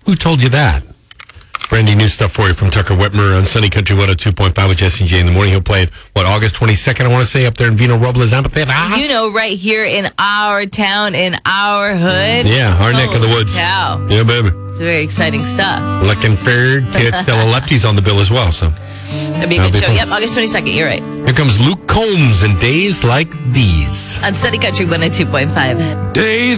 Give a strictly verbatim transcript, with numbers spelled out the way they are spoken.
Who told you that? Brandy, new stuff for you from Tucker Whitmer on Sunny Country one oh two point five with Jesse J in the morning. He'll play it, what, August twenty-second, I want to say, up there in Vino Robles Amphitheater. Ah. You know, right here in our town, in our hood. Yeah, our neck of the woods. Cow. Yeah, baby. It's very exciting stuff. Looking forward to it. Stella Lefty's on the bill as well, so. That'd be a That'll good be show. fun. Yep, August twenty-second. You're right. Here comes Luke Combs and Days Like These. On Sunny Country one oh two point five. Days